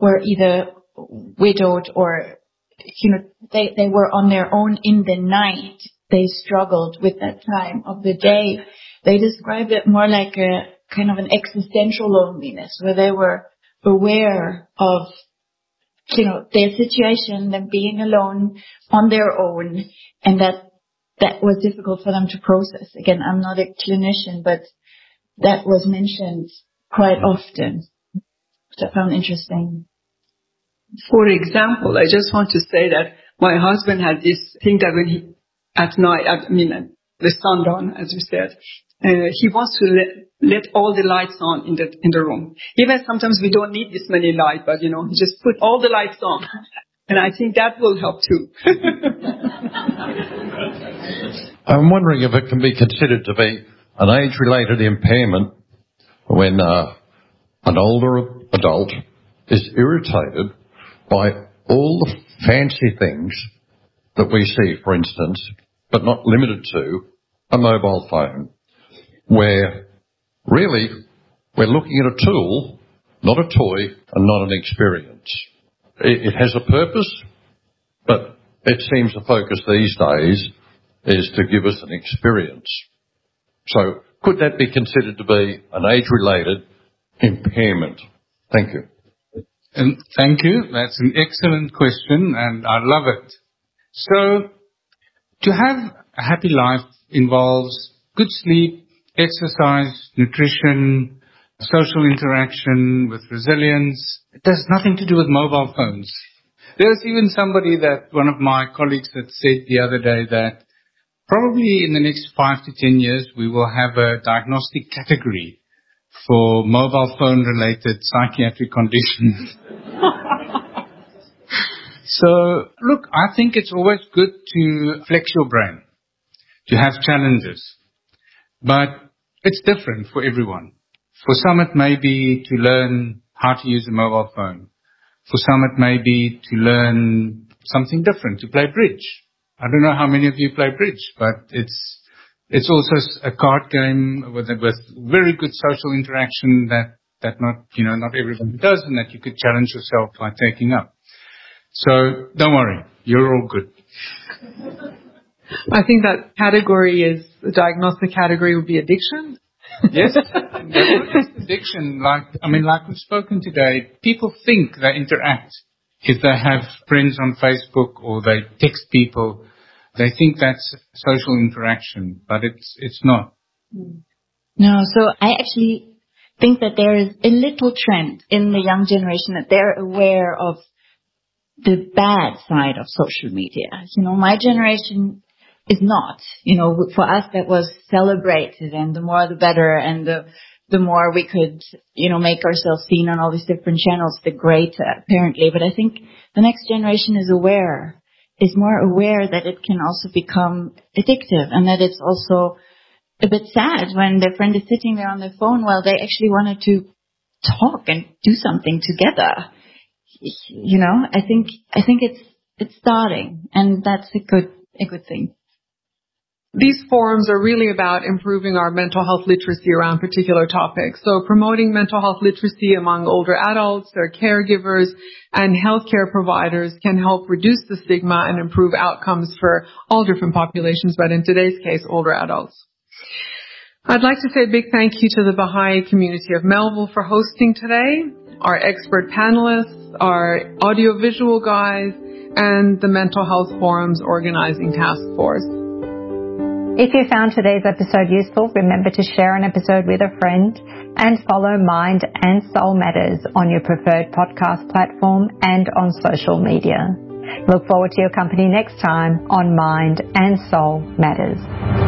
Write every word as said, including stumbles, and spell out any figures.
were either widowed or, you know, they, they were on their own in the night. They struggled with that time of the day. They described it more like a kind of an existential loneliness, where they were aware of, you know, their situation, them being alone on their own, and that that was difficult for them to process. Again, I'm not a clinician, but that was mentioned quite often, which I found interesting. For example, I just want to say that my husband had this thing that when he, at night, I mean, the sundown, as you said, uh, he wants to let, let all the lights on in the in the room. Even sometimes we don't need this many lights, but, you know, just put all the lights on. And I think that will help too. I'm wondering if it can be considered to be an age-related impairment when uh, an older adult is irritated by all the fancy things that we see, for instance, but not limited to, a mobile phone, where really we're looking at a tool, not a toy, and not an experience. It, it has a purpose, but it seems the focus these days is to give us an experience. So could that be considered to be an age-related impairment? Thank you. Um, thank you. That's an excellent question, and I love it. So, to have a happy life involves good sleep, exercise, nutrition, social interaction with resilience. It has nothing to do with mobile phones. There's even somebody that, one of my colleagues that said the other day that probably in the next five to ten years we will have a diagnostic category for mobile phone related psychiatric conditions. So, look, I think it's always good to flex your brain, to have challenges. But it's different for everyone. For some it may be to learn how to use a mobile phone. For some it may be to learn something different, to play bridge. I don't know how many of you play bridge, but it's it's also a card game with with very good social interaction that that not you know not everybody does, and that you could challenge yourself by taking up. So don't worry, you're all good. I think that category is, the diagnostic category would be addiction. Yes, addiction. Like, I mean, like we've spoken today, people think they interact if they have friends on Facebook or they text people. They think that's social interaction, but it's it's not. No, so I actually think that there is a little trend in the young generation that they're aware of the bad side of social media. You know, my generation is not. You know, for us that was celebrated, and the more the better, and the the more we could, you know, make ourselves seen on all these different channels, the greater, apparently. But I think the next generation is aware, is more aware that it can also become addictive, and that it's also a bit sad when their friend is sitting there on their phone while they actually wanted to talk and do something together. You know, I think I think it's it's starting, and that's a good a good thing. These forums are really about improving our mental health literacy around particular topics. So promoting mental health literacy among older adults, their caregivers, and healthcare providers can help reduce the stigma and improve outcomes for all different populations, but in today's case, older adults. I'd like to say a big thank you to the Baha'i community of Melville for hosting today, our expert panelists, our audiovisual guys, and the Mental Health Forum's organizing task force. If you found today's episode useful, remember to share an episode with a friend and follow Mind and Soul Matters on your preferred podcast platform and on social media. Look forward to your company next time on Mind and Soul Matters.